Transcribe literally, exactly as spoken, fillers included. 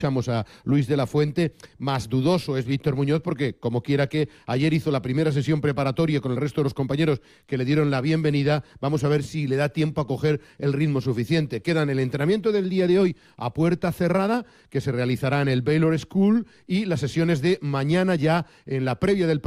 Escuchamos a Luis de la Fuente. Más dudoso es Víctor Muñoz porque, como quiera que, ayer hizo la primera sesión preparatoria con el resto de los compañeros que le dieron la bienvenida. Vamos a ver si le da tiempo a coger el ritmo suficiente. Quedan el entrenamiento del día de hoy a puerta cerrada, que se realizará en el Baylor School, y las sesiones de mañana ya en la previa del partido